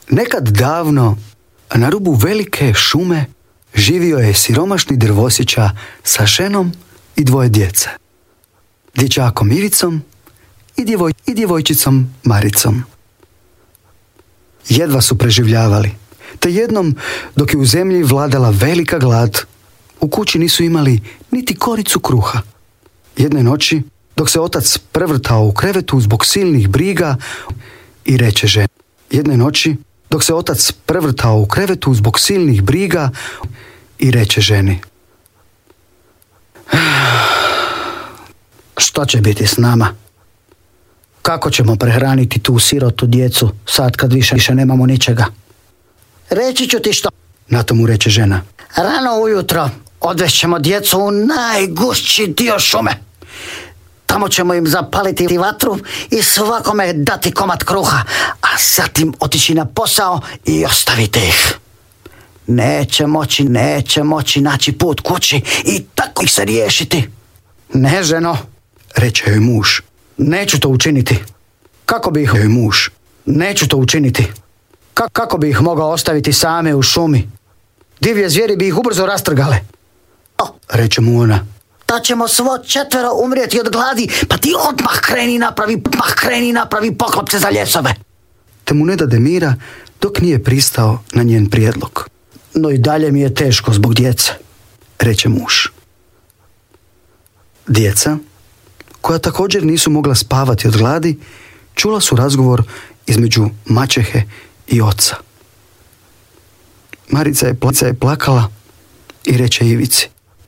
Nekad davno, na rubu velike šume, živio je siromašni drvosjeća sa ženom i 2 djece. Dječakom Ivicom i djevojčicom Maricom. Jedva su preživljavali, te jednom, dok je u zemlji vladala velika glad, u kući nisu imali niti koricu kruha. Jedne noći, dok se otac prevrtao u krevetu zbog silnih briga, i reče ženi. Jedne noći, dok se otac prevrtao u krevetu zbog silnih briga, i reče ženi: Što će biti s nama? Kako ćemo prehraniti tu sirotu djecu sad kad više nemamo ničega? Reći ću ti što. Na to mu reče žena: Rano ujutro odvešćemo djecu u najgušći dio šume. Tamo ćemo im zapaliti vatru i svakome dati komad kruha, a zatim otići na posao i ostavite ih. Neće moći naći put kući i tako ih se riješiti. Ne, ženo, reče joj muž. Neću to učiniti. Kako bi ih joj muž? Neću to učiniti. Kako bi ih mogao ostaviti same u šumi? Divlje zvijeri bi ih ubrzo rastrgale. Reče mu ona. Da ćemo svo 4 umrijeti od gladi, pa ti odmah kreni napravi poklopce za ljesove. Te mu ne dade mira dok nije pristao na njen prijedlog. No i dalje mi je teško zbog djece, reče muž. Djeca, koja također nisu mogla spavati od gladi, čula su razgovor između maćehe i oca. Marica je plakala i reče Ivici: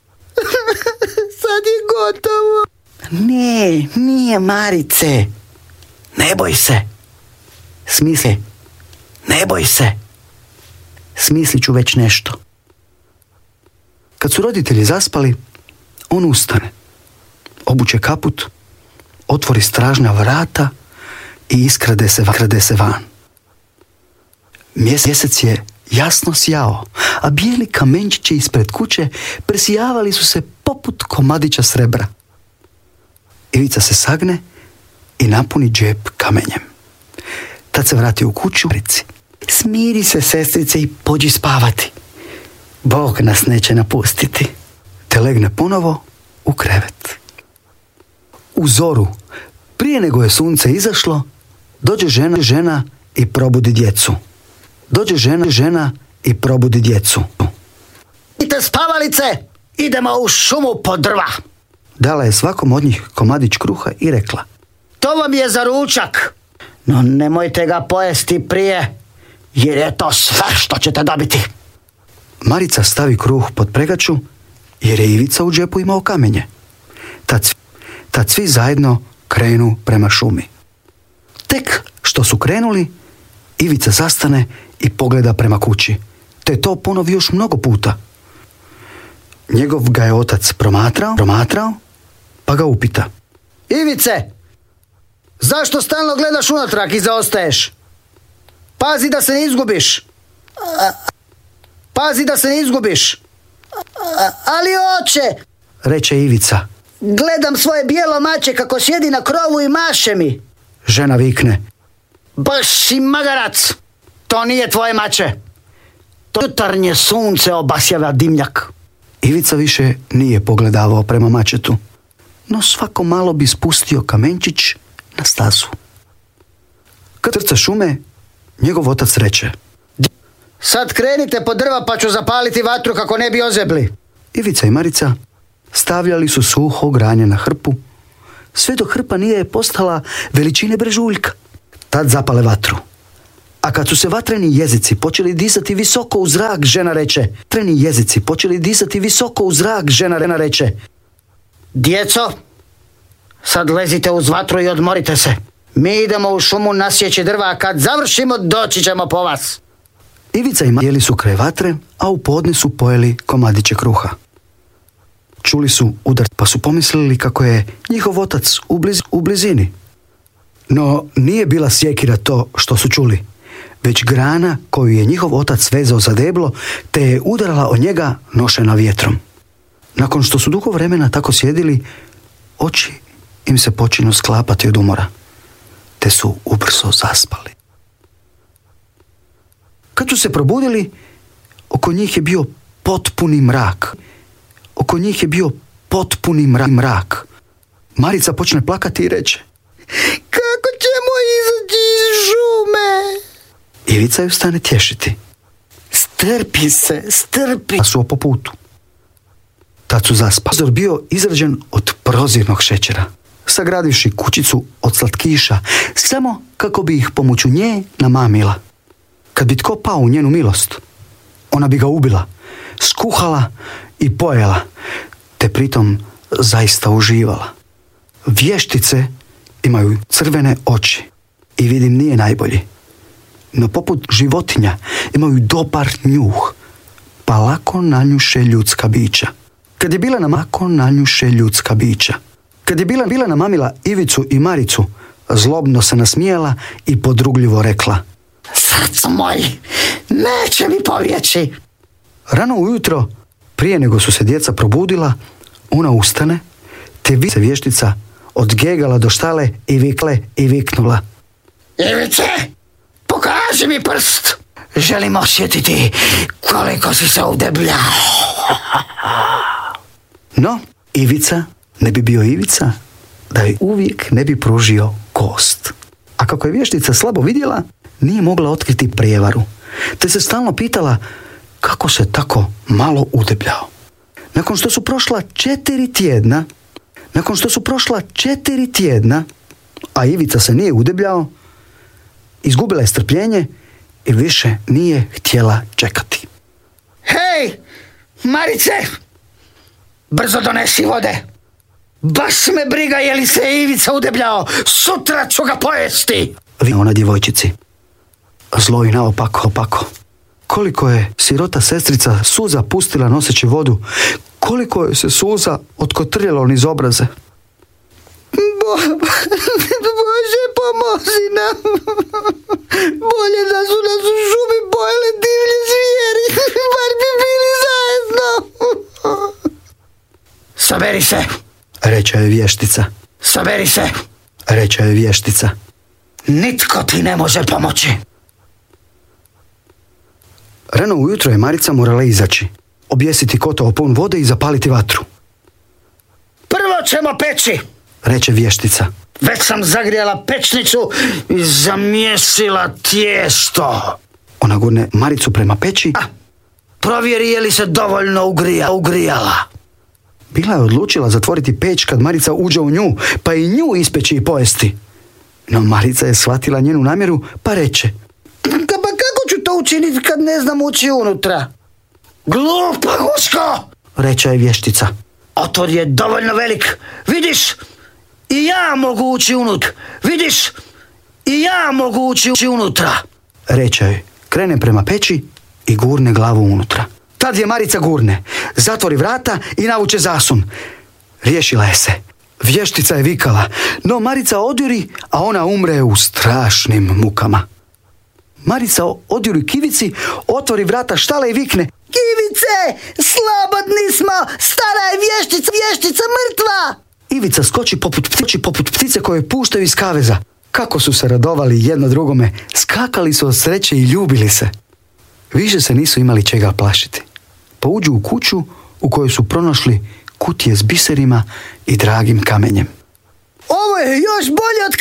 Sad je gotovo. Ne, nije, Marice. Ne boj se. Smislit ću već nešto. Kad su roditelji zaspali, on ustane, obuče kaput, otvori stražna vrata i iskrade se van. Mjesec je jasno sjao, a bijeli kamenčići ispred kuće presijavali su se poput komadića srebra. Ivica se sagne i napuni džep kamenjem. Tad se vrati u kuću. Smiri se, sestrice, i pođi spavati. Bog nas neće napustiti. Te legne ponovo u krevet. U zoru, prije nego je sunce izašlo, dođe žena i probudi djecu. Idite spavalice, idemo u šumu po drva. Dala je svakom od njih komadić kruha i rekla: To vam je za ručak, no nemojte ga pojesti prije, jer je to sve što ćete dobiti. Marica stavi kruh pod pregaču, jer je Ivica u džepu imao kamenje. Tad svi zajedno krenu prema šumi. Tek što su krenuli, Ivica zastane i pogleda prema kući, te to ponovi još mnogo puta. Njegov ga je otac promatrao, pa ga upita: Ivice, zašto stalno gledaš unatrag i zaostaješ? Pazi da se ne izgubiš. Ali oče, reče Ivica. Gledam svoje bijelo mače kako sjedi na krovu i maše mi. Žena vikne: Baš si magarac, to nije tvoje mače. To jutarnje sunce obasjava dimnjak. Ivica više nije pogledavao prema mačetu, no svako malo bi spustio kamenčić na stazu. Kad trca šume, njegov otac reče: Sad krenite po drva pa ću zapaliti vatru kako ne bi ozebli. Ivica i Marica stavljali su suho granje na hrpu, sve dok hrpa nije postala veličine brežuljka. Tad zapale vatru. A kad su se vatreni jezici počeli dizati visoko u zrak, žena reče: Djeco, sad lezite uz vatru i odmorite se. Mi idemo u šumu nasjeći drva, a kad završimo doći ćemo po vas. Ivica i jeli su kraj vatre, a u podne su pojeli komadiće kruha. Čuli su udar, pa su pomislili kako je njihov otac u blizini. No nije bila sjekira to što su čuli, već grana koju je njihov otac vezao za deblo, te je udarala od njega nošena vjetrom. Nakon što su dugo vremena tako sjedili, oči im se počinu sklapati od umora, te su ubrzo zaspali. Kad su se probudili, oko njih je bio potpuni mrak. Oko njih je bio potpuni mrak. Marica počne plakati i reče: Kako ćemo izaći iz šume? Ivica ju stane tješiti. Strpi. Pa su po putu. Tad su zaspali. Prozor bio izrađen od prozirnog šećera, sagradivši kućicu od slatkiša, samo kako bi ih pomoću nje namamila. Kad bi tko pao u njenu milost, ona bi ga ubila, skuhala i pojela, te pritom zaista uživala. Vještice imaju crvene oči i vidim nije najbolji, no poput životinja imaju dobar njuh, pa lako nanjuše ljudska bića. Kad je bila namamila Ivicu i Maricu, zlobno se nasmijala i podrugljivo rekla: Srcu moj, neće mi povjeći. Rano ujutro, prije nego su se djeca probudila, ona ustane, te vidi se vještica odgegala do štale i viknula: Ivice, pokaži mi prst. Želim osjetiti koliko si se udebljao. No, Ivica ne bi bio Ivica da joj uvijek ne bi pružio kost. A kako je vještica slabo vidjela, nije mogla otkriti prijevaru, te se stalno pitala kako se tako malo udebljao. Nakon što su prošla 4 tjedna, a Ivica se nije udebljao, izgubila je strpljenje i više nije htjela čekati. Hej, Marice, brzo donesi vode. Baš me briga je li se Ivica udebljao, sutra ću ga pojesti. Ona djevojčici. Zlo i naopako. Koliko je sirota sestrica suza pustila noseći vodu, koliko je se suza otkotrljalo niz obraze. Bože, pomozi nam. Bolje da su nas u šumi pojele divlje zvijeri, bar bi bili zajedno. Saberi se, reče joj vještica. Saberi se, reče joj vještica. Nitko ti ne može pomoći. Rano ujutro je Marica morala izaći, objesiti kotao pun vode i zapaliti vatru. Prvo ćemo peći, reče vještica. Već sam zagrijala pečnicu i zamjesila tijesto. Ona gurne Maricu prema peći. Provjeri je li se dovoljno ugrijala. Bila je odlučila zatvoriti peć kad Marica uđe u nju, pa i nju ispeći i pojesti. No Marica je shvatila njenu namjeru, pa reče: Pa kako ću to učiniti kad ne znam ući unutra? Glupa guško, reče je vještica. Otvor je dovoljno velik. Vidiš, i ja mogu ući unutra. Vidiš, i ja mogu ući unutra. Reče joj, krene prema peći i gurne glavu unutra. Tad je Marica gurne, zatvori vrata i navuče zasun. Riješila je se. Vještica je vikala, no Marica odjuri, a ona umre u strašnim mukama. Marica odjuri k Ivici, otvori vrata štale i vikne: Ivice, slobodni smo, stara je vještica mrtva! Ivica skoči poput ptice koje puštaju iz kaveza. Kako su se radovali jedno drugome, skakali su od sreće i ljubili se. Više se nisu imali čega plašiti. Pa uđu u kuću u kojoj su pronašli kutije s biserima i dragim kamenjem. Ovo je još bolje od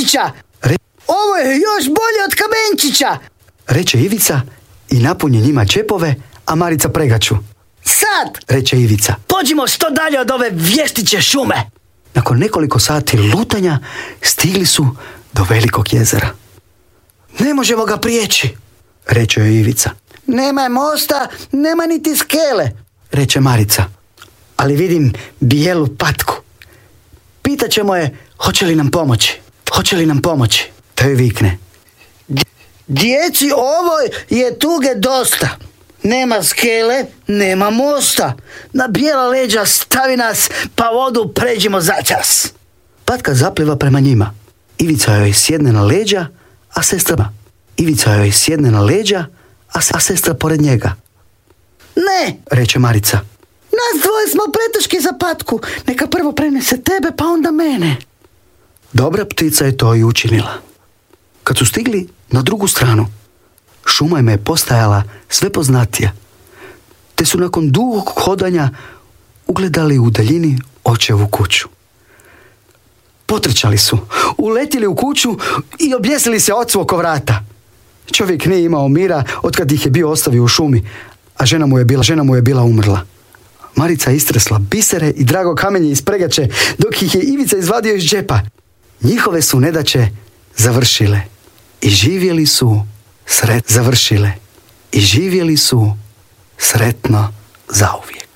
kamenčića! Reče Ivica i napunje njima čepove, a Marica pregaču. Sad, reče Ivica, pođimo što dalje od ove vještiće šume. Nakon nekoliko sati lutanja stigli su do velikog jezera. Ne možemo ga prijeći, reče joj Ivica. Nema mosta, nema niti skele, reče Marica. Ali vidim bijelu patku. Pitaćemo je hoće li nam pomoći. To joj vikne: Djeci, ovo je tuge dosta. Nema skele, nema mosta. Na bijela leđa stavi nas, pa vodu pređimo začas. Patka zapliva prema njima. Ivica joj sjedne na leđa, a sestra pored njega. Ne, reče Marica. Nas dvoje smo preteški za patku. Neka prvo prenese tebe, pa onda mene. Dobra ptica je to i učinila. Kad su stigli na drugu stranu, Šuma im je postajala sve poznatija, te su nakon dugog hodanja ugledali u daljini očevu kuću. Potrčali su, uletili u kuću i objesili se ocu oko vrata. Čovjek nije imao mira otkad ih je bio ostavio u šumi, a žena mu je bila umrla. Marica istresla bisere i drago kamenje iz pregače, dok ih je Ivica izvadio iz džepa. Njihove su nedaće završile i živjeli su sretno zauvijek.